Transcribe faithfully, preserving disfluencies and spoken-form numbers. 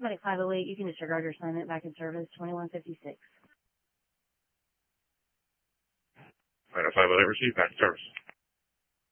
Medic five oh eight, you can disregard your assignment. Back in service, twenty-one fifty-six. Medic five oh eight, received. Back in service.